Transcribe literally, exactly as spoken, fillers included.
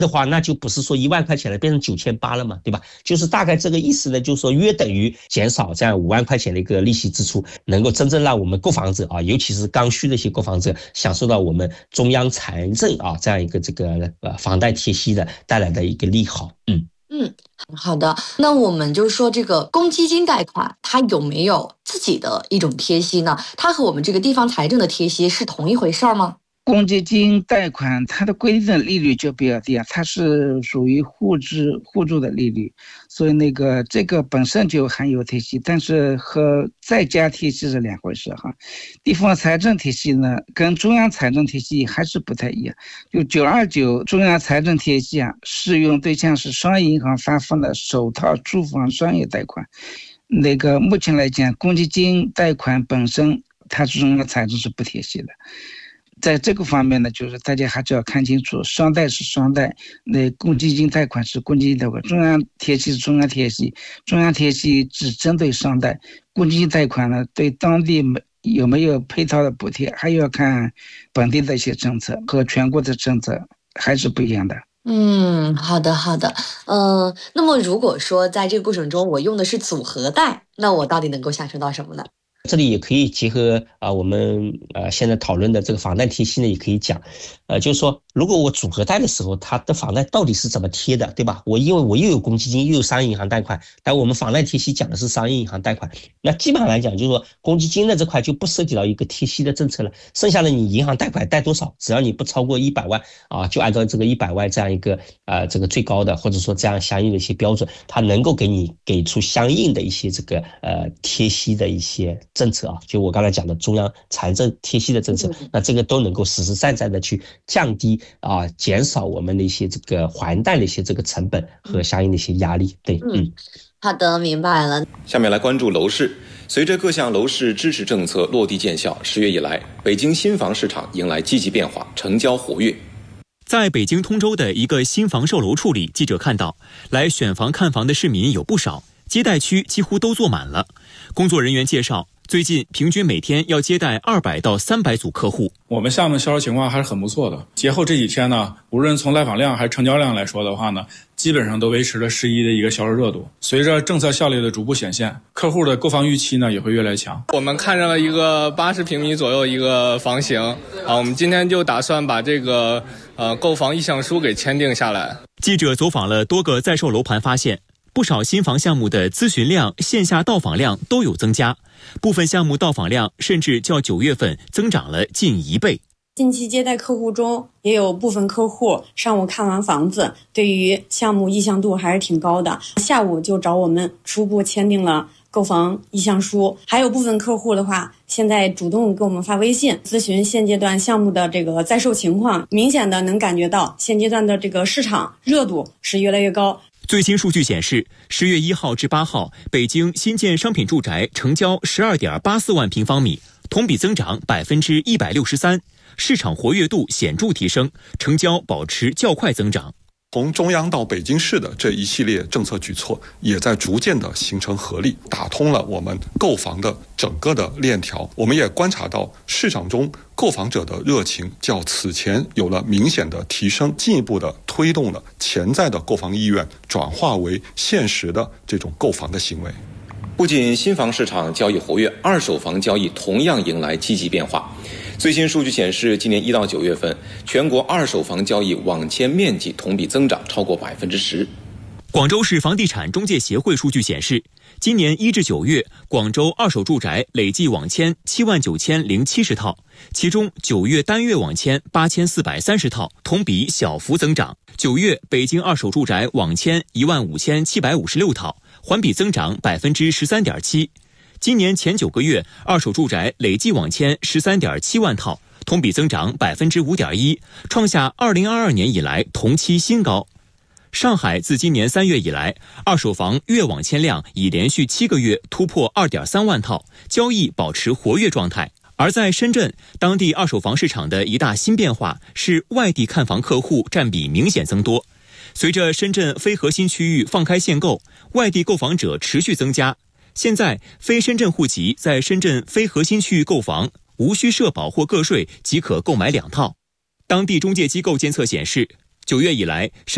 的话，那就不是说一万块钱了，变成九千八了嘛，对吧？就是大概这个意思呢，就是说约等于减少这样五万块钱的一个利息支出，能够真正让我们购房者啊，尤其是刚需的一些购房者享受到我们中央财政啊这样一个这个呃房贷贴息的带来的一个利好。嗯嗯，好的。那我们就说这个公积金贷款，它有没有自己的一种贴息呢？它和我们这个地方财政的贴息是同一回事吗？ 公积金贷款它的规定的利率就比较低啊，它是属于互支互助的利率，所以那个这个本身就含有贴息，但是和在家贴息是两回事哈。地方财政贴息呢，跟中央财政贴息还是不太一样。就九二九中央财政贴息啊，适用对象是商业银行发放的首套住房商业贷款。那个目前来讲，公积金贷款本身它中央财政是不贴息的。在这个方面呢，就是大家还是要看清楚，商贷是商贷，那公积金贷款是公积金贷款，中央贴息是中央贴息，中央贴息只针对商贷，公积金贷款呢，对当地有没有配套的补贴，还要看本地的一些政策和全国的政策还是不一样的。 嗯，好的好的。嗯、呃，那么如果说在这个过程中我用的是组合贷，那我到底能够享受到什么呢？ 这里也可以结合啊，我们呃现在讨论的这个房贷贴息呢，也可以讲，呃，就是说，如果我组合贷的时候，它的房贷到底是怎么贴的，对吧？我因为我又有公积金，又有商业银行贷款，但我们房贷贴息讲的是商业银行贷款，那基本上来讲，就是说公积金的这块就不涉及到一个贴息的政策了，剩下的你银行贷款贷多少，只要你不超过一百万啊，就按照这个一百万这样一个呃这个最高的，或者说这样相应的一些标准，它能够给你给出相应的一些这个呃贴息的一些政策啊，就我刚才讲的中央财政贴息的政策，那这个都能够实实在在的去降低啊，减少我们的一些这个还贷的一些这个成本和相应的一些压力。对，嗯， 好的，明白了。 下面来关注楼市。随着各项楼市支持政策落地见效，十月以来，北京新房市场迎来积极变化，成交活跃。 在北京通州的一个新房售楼处里，记者看到来选房看房的市民有不少，接待区几乎都坐满了。工作人员介绍，最近平均每天要接待二百到三百组客户。 我们项目销售情况还是很不错的。节后这几天呢，无论从来访量还是成交量来说的话呢，基本上都维持了十一的一个销售热度。随着政策效力的逐步显现，客户的购房预期呢也会越来越强。 我们看上了一个八十平米左右一个房型啊，我们今天就打算把这个呃购房意向书给签订下来。 记者走访了多个在售楼盘，发现不少新房项目的咨询量、线下到访量都有增加，部分项目到访量甚至较九月份增长了近一倍。 近期接待客户中，也有部分客户上午看完房子，对于项目意向度还是挺高的，下午就找我们初步签订了购房意向书。还有部分客户的话，现在主动给我们发微信咨询现阶段项目的这个在售情况，明显的能感觉到现阶段的这个市场热度是越来越高。 最新数据显示，十月一号至八号，北京新建商品住宅成交十二点八四万平方米，同比增长百分之一百六十三，市场活跃度显著提升，成交保持较快增长。 从中央到北京市的这一系列政策举措，也在逐渐的形成合力，打通了我们购房的整个的链条。我们也观察到市场中购房者的热情较此前有了明显的提升，进一步的推动了潜在的购房意愿转化为现实的这种购房的行为。 不仅新房市场交易活跃，二手房交易同样迎来积极变化。最新数据显示，今年一到九月份，全国二手房交易网签面积同比增长超过百分之十。 广州市房地产中介协会数据显示，今年一至九月，广州二手住宅累计网签七万九千零七十套，其中九月单月网签八千四百三十套，同比小幅增长。九月，北京二手住宅网签一万五千七百五十六套，环比增长百分之十三点七。今年前九个月，二手住宅累计网签十三点七万套，同比增长百分之五点一，创下二零二二年以来同期新高。上海自今年三月以来，二手房月网签量已连续七个月突破二点三万套，交易保持活跃状态。而在深圳，当地二手房市场的一大新变化是外地看房客户占比明显增多。随着深圳非核心区域放开限购，外地购房者持续增加。现在，非深圳户籍在深圳非核心区域购房，无需社保或个税即可购买两套。当地中介机构监测显示，九月以来，深